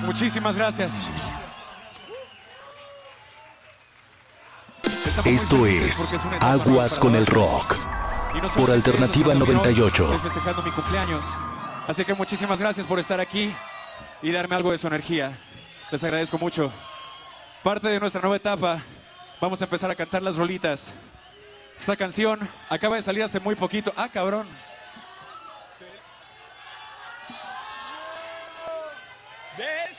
Muchísimas gracias. Esto es Aguas con el Rock, por Alternativa 98. Estoy festejando mi cumpleaños, así que muchísimas gracias por estar aquí y darme algo de su energía. Les agradezco mucho. Parte de nuestra nueva etapa, vamos a empezar a cantar las rolitas. Esta canción acaba de salir hace muy poquito. ¡Ah, cabrón!